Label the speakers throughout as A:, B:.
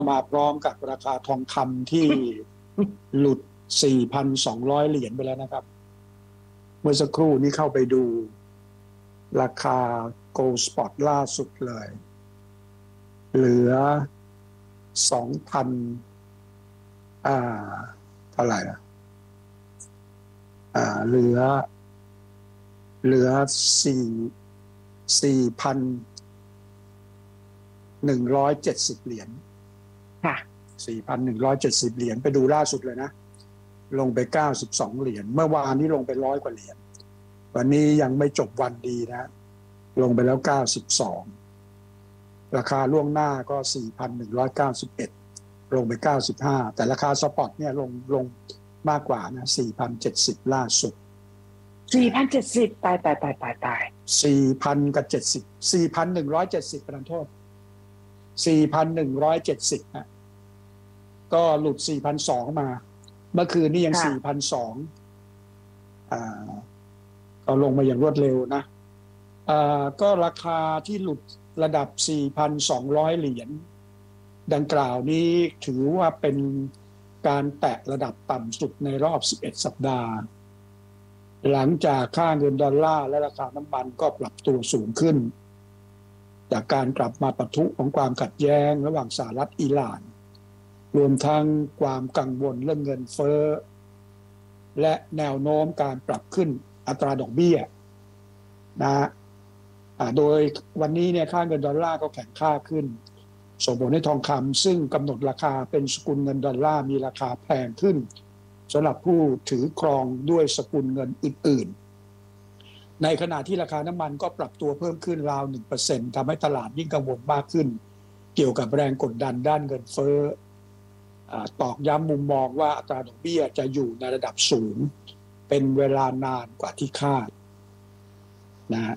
A: มาพร้อมกับราคาทองคำที่หลุด 4,200 เหรียญไปแล้วนะครับเมื่อสักครู่นี้เข้าไปดูราคา Gold Spot ล่าสุดเลยเหลือ 2,000เท่าไหร่เหลือ4,170 เหรียญ
B: ค่ะ
A: 4,170 เหรียญไปดูล่าสุดเลยนะลงไป92เหรียญเมื่อวานนี้ลงไป100 กว่าเหรียญวันนี้ยังไม่จบวันดีนะลงไปแล้ว92ราคาล่วงหน้าก็ 4,191 ลงไป95แต่ราคาสปอตเนี่ยลงมากกว่านะ4,070 ล่าสุด
B: 4,070 ตาย
A: 4,000 กับ 70 4,170 ประทานโทษ 4,170 นะก็หลุด 4,200 มาเมื่อคืนนี้ยัง 4,200 ก็ลงมาอย่างรวดเร็วนะก็ราคาที่หลุดระดับ 4,200 เหรียญดังกล่าวนี้ถือว่าเป็นการแตะระดับต่ำสุดในรอบ11สัปดาห์หลังจากค่าเงินดอลลาร์และราคาน้ำมันก็ปรับตัวสูงขึ้นจากการกลับมาปะทุของความขัดแย้งระหว่างสหรัฐอิหร่านรวมทั้งความกังวลเรื่องเงินเฟ้อและแนวโน้มการปรับขึ้นอัตราดอกเบี้ยนะโดยวันนี้เนี่ยค่าเงินดอลลาร์ก็แข็งค่าขึ้นส่งผลให้ทองคำซึ่งกำหนดราคาเป็นสกุลเงินดอลลาร์มีราคาแพงขึ้นสำหรับผู้ถือครองด้วยสกุลเงินอื่นๆในขณะที่ราคาน้ำมันก็ปรับตัวเพิ่มขึ้นราว 1% ทำให้ตลาดยิ่งกังวลมากขึ้นเกี่ยวกับแรงกดดันด้านเงินเฟ้อตอกย้ำมุมมองว่าอัตราดอกเบี้ยจะอยู่ในระดับสูงเป็นเวลานานกว่าที่คาดนะ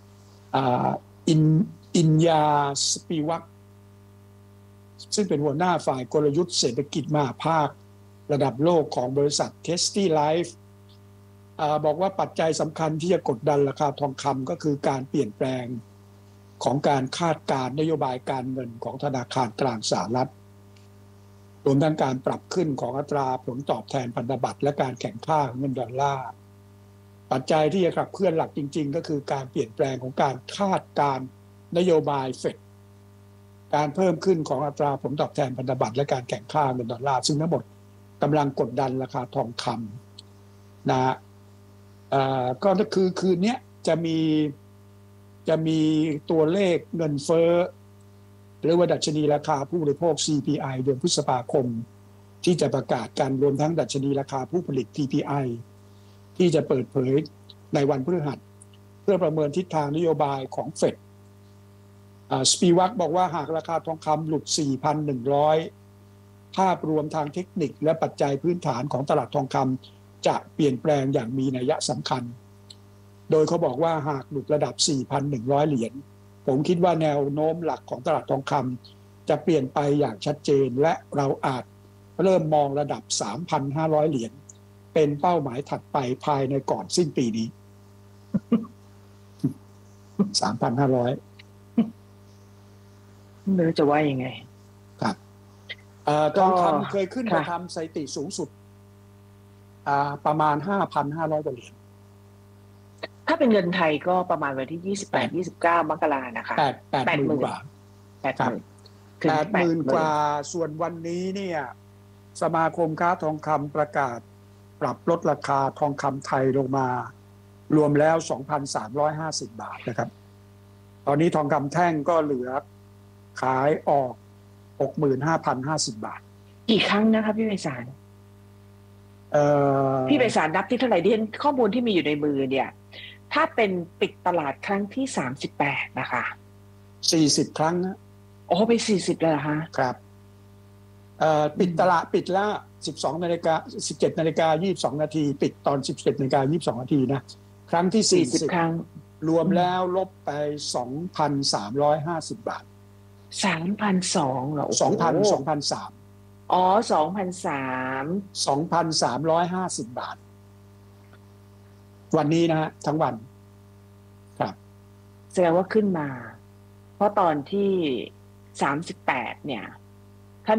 A: อินยาสปีวักซึ่งเป็นหัวหน้าฝ่ายกลยุทธ์เศรษฐกิจมหาภาคระดับโลกของบริษัท Testy Life บอกว่าปัจจัยสำคัญที่จะกดดันราคาทองคำก็คือการเปลี่ยนแปลงของการคาดการณ์นโยบายการเงินของธนาคารกลางสหรัฐรวมทั้งการปรับขึ้นของอัตราผลตอบแทนพันธบัตรและการแข่งข้าของเงินดอลลาร์ปัจจัยที่จะขับเคลื่อนหลักจริงๆก็คือการเปลี่ยนแปลงของการคาดการณ์นโยบายเฟดการเพิ่มขึ้นของอัตราผลตอบแทนพันธบัตรและการแข่งข้าเงินดอลลาร์ซึ่งทั้งหมดกำลังกดดันราคาทองคำนะก็คือคืนนี้จะมีตัวเลขเงินเฟ้อหรือว่าดัชนีราคาผู้บริโภค CPI เดือนพฤษภาคมที่จะประกาศกันรวมทั้งดัชนีราคาผู้ผลิต PPI ที่จะเปิดเผยในวันพฤหัสเพื่อประเมินทิศทางนโยบายของเฟดสปีวักบอกว่าหากราคาทองคำหลุด 4,100 ภาพรวมทางเทคนิคและปัจจัยพื้นฐานของตลาดทองคำจะเปลี่ยนแปลงอย่างมีนัยสำคัญโดยเขาบอกว่าหากหลุดระดับ 4,100 เหรียญผมคิดว่าแนวโน้มหลักของตลาดทองคำจะเปลี่ยนไปอย่างชัดเจนและเราอาจเริ่มมองระดับ 3,500 เหรียญเป็นเป้าหมายถัดไปภายในก่อนสิ้นปีนี้ 3,500
B: ไม่รู้จะว่ายังไง
A: ครับทองคำเคยขึ้นไปทำสถิติสูงสุดประมาณ 5,500 กว่าเหรียญ
B: ถ้าเป็นเงินไทยก็ประมาณวันที่ 28-29 มกรานะคะ
A: 80,000 กว่า80,000 กว่าส่วนวันนี้เนี่ยสมาคมค้าทองคำประกาศปรับลดราคาทองคำไทยลงมารวมแล้ว 2,350 บาทนะครับตอนนี้ทองคำแท่งก็เหลือขายออก 65,050 บาท
B: กี่ครั้งนะคะพี่ไพศาลพี่ไพศาลนับที่เท่าไหร่ที่เห็นข้อมูลที่มีอยู่ในมือเนี่ยถ้าเป็นปิดตลาดครั้งที่38นะคะ
A: 40 ครั้งนะ
B: โอ้ไป40เลยเหรอคะ
A: ครับปิดตลาดปิดแล้ว 17:22 น.ปิดตอน 17:22 น.นะครั้งที่40
B: ครั้ง
A: รวมแล้วลบไป 2,350 บาท
B: 3,200 เหรอ
A: 2,300
B: อ๋อ
A: 2,350 บาทวันนี้นะฮะทั้งวันครับ
B: แสดงว่าขึ้นมาเพราะตอนที่38เนี่ย